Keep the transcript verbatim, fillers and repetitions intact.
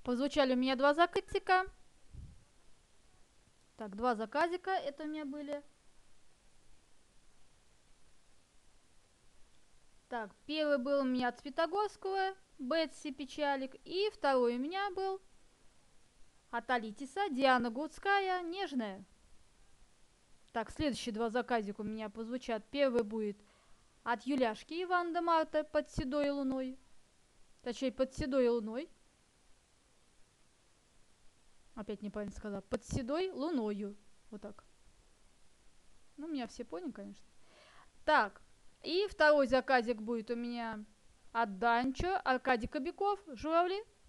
Позвучали у меня два заказика. Так, два заказика это у меня были. Так, первый был у меня от Светогорского, Бетси Печалик. И второй у меня был от Алитиса, Диана Гурцкая, Нежная. Так, следующие два заказика у меня позвучат. Первый будет от Юляшки Иван де Марта «Под седой луной». Точнее, «Под седой луной». Опять неправильно сказала. «Под седой луною». Вот так. Ну, меня все поняли, конечно. Так, и второй заказик будет у меня от Данчо, Аркадий Кобяков, «Журавли».